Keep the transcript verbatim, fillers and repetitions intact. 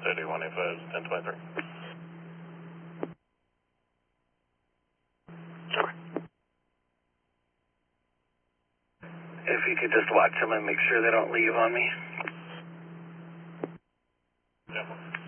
thirty-one eight five, ten twenty-three. If you could just watch them and make sure they don't leave on me. Yeah.